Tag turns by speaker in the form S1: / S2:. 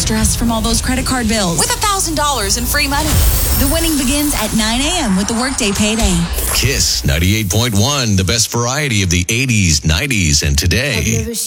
S1: stress from all those credit card bills.
S2: With $1,000 in free money.
S1: The winning begins at 9 a.m. with the Workday Payday.
S3: Kiss 98.1, the best variety of the 80s, 90s, and today.